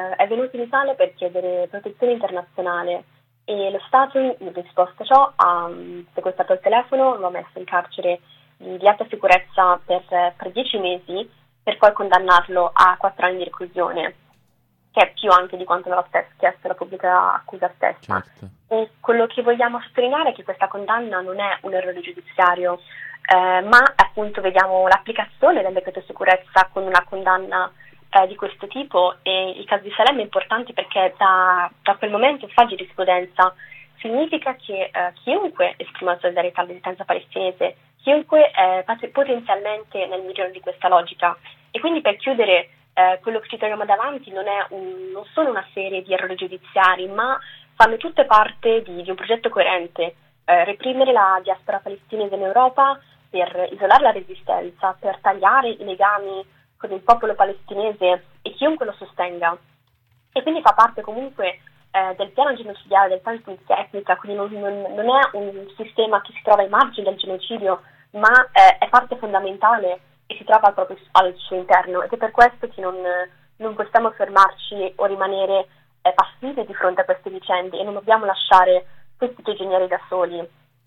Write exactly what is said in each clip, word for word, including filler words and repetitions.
eh, è venuto in Italia per chiedere protezione internazionale e lo Stato, in risposta a ciò, ha um, sequestrato il telefono, lo ha messo in carcere di, di alta sicurezza per, per dieci mesi, per poi condannarlo a quattro anni di reclusione, che è più anche di quanto aveva stesso chiesto la pubblica accusa stessa. Certo. E quello che vogliamo sottolineare è che questa condanna non è un errore giudiziario, eh, ma appunto vediamo l'applicazione del decreto sicurezza con una condanna eh, di questo tipo, e il caso di Salem è importante perché da, da quel momento fa giurisprudenza. Significa che eh, chiunque esprima solidarietà alla resistenza palestinese, chiunque è potenzialmente nel milione di questa logica. E quindi, per chiudere, eh, quello che ci troviamo davanti non è un, non sono una serie di errori giudiziari, ma fanno tutte parte di, di un progetto coerente: eh, reprimere la diaspora palestinese in Europa per isolare la resistenza, per tagliare i legami con il popolo palestinese e chiunque lo sostenga. E quindi fa parte comunque eh, del piano genocidiale, del piano di tecnica, quindi non, non, non è un sistema che si trova ai margini del genocidio, ma eh, è parte fondamentale e si trova proprio al suo interno, ed è per questo che non, non possiamo fermarci o rimanere eh, passivi di fronte a queste vicende, e non dobbiamo lasciare questi prigionieri da soli.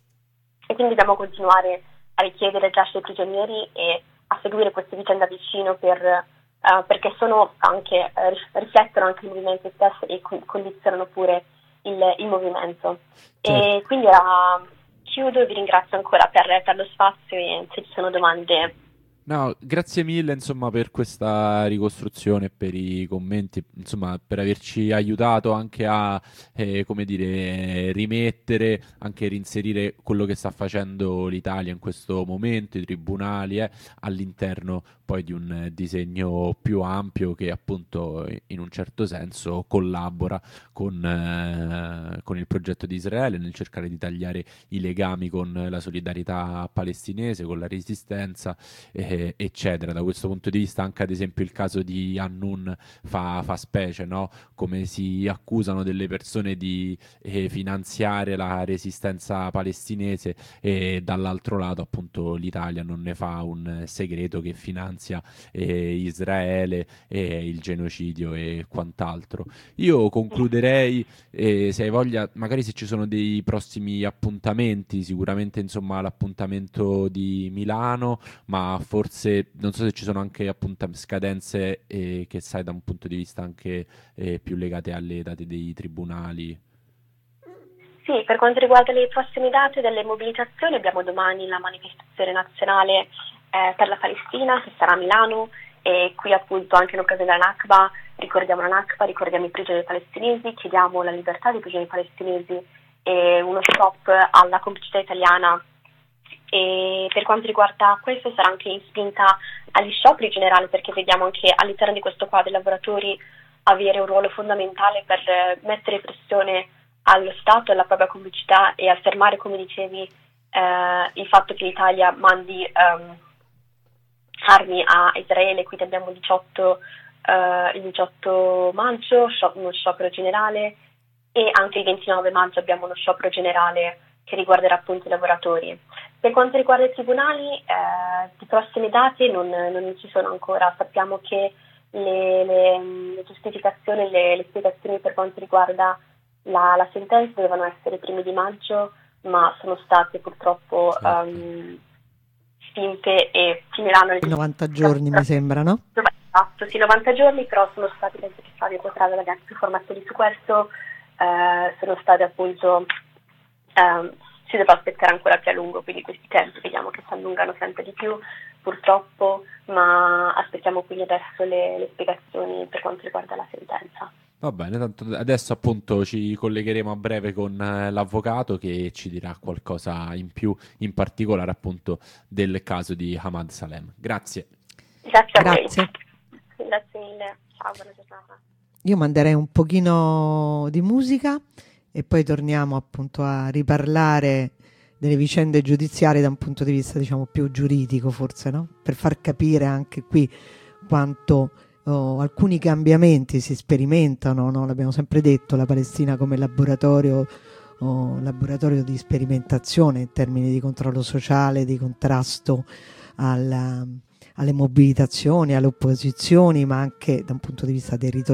E quindi dobbiamo continuare a richiedere il rilascio dei prigionieri e a seguire queste vicende da vicino, per, uh, perché sono anche, uh, riflettono anche il movimento stesso e co- condizionano pure il, il movimento. Certo. E quindi ora chiudo e vi ringrazio ancora per, per lo spazio, e se ci sono domande. No, grazie mille insomma per questa ricostruzione, per i commenti, insomma per averci aiutato anche a, eh, come dire, rimettere, anche reinserire quello che sta facendo l'Italia in questo momento, i tribunali, eh, all'interno poi di un disegno più ampio che appunto in un certo senso collabora con, eh, con il progetto di Israele nel cercare di tagliare i legami con la solidarietà palestinese, con la resistenza, eh, eccetera. Da questo punto di vista anche ad esempio il caso di Annun fa, fa specie, no? Come si accusano delle persone di eh, finanziare la resistenza palestinese, e dall'altro lato appunto l'Italia non ne fa un segreto che finanzia eh, Israele e il genocidio e quant'altro. Io concluderei, eh, se hai voglia, magari se ci sono dei prossimi appuntamenti, sicuramente insomma l'appuntamento di Milano, ma forse non so se ci sono anche appunto scadenze eh, che sai da un punto di vista anche eh, più legate alle date dei tribunali. Sì, per quanto riguarda le prossime date delle mobilitazioni, abbiamo domani la manifestazione nazionale eh, per la Palestina, che sarà a Milano, e qui appunto anche in occasione della Nakba ricordiamo la Nakba, ricordiamo i prigionieri palestinesi, chiediamo la libertà dei prigionieri palestinesi e uno stop alla complicità italiana. E per quanto riguarda questo sarà anche in spinta agli scioperi generali, perché vediamo anche all'interno di questo quadro i lavoratori avere un ruolo fondamentale per mettere pressione allo Stato e alla propria complicità, e affermare, come dicevi, eh, il fatto che l'Italia mandi um, armi a Israele. Quindi abbiamo diciotto, uh, il diciotto maggio uno sciopero generale, e anche il ventinove maggio abbiamo uno sciopero generale che riguarderà appunto i lavoratori. Per quanto riguarda i tribunali, eh, di prossime date non, non ci sono ancora. Sappiamo che le, le, le giustificazioni, le, le spiegazioni per quanto riguarda la, la sentenza dovevano essere i primi di maggio, ma sono state purtroppo certo. um, spinte e finiranno le novanta giorni mi sembra, no? Esatto, sì, novanta giorni, però sono stati, penso che Fabio potrà dare più informazioni su questo, eh, sono state appunto, eh, si dovrà aspettare ancora più a lungo, quindi questi tempi vediamo che si allungano sempre di più purtroppo, ma aspettiamo quindi adesso le, le spiegazioni per quanto riguarda la sentenza. Va bene, tanto adesso appunto ci collegheremo a breve con eh, l'avvocato che ci dirà qualcosa in più, in particolare appunto del caso di Ahmad Salem. Grazie. Grazie a Grazie. voi. Grazie mille. Ciao, buona giornata. Io manderei un pochino di musica e poi torniamo appunto a riparlare delle vicende giudiziarie da un punto di vista diciamo più giuridico, forse, no? Per far capire anche qui quanto oh, alcuni cambiamenti si sperimentano, no? L'abbiamo sempre detto, la Palestina come laboratorio, oh, laboratorio di sperimentazione in termini di controllo sociale, di contrasto alla, alle mobilitazioni, alle opposizioni, ma anche da un punto di vista territoriale